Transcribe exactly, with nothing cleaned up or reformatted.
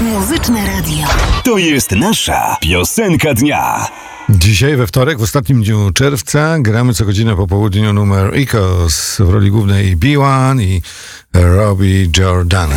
Muzyczne radio. To jest nasza piosenka dnia. Dzisiaj we wtorek, w ostatnim dniu czerwca, gramy co godzinę po południu numer Icos w roli głównej B jeden i Robbie Jordan.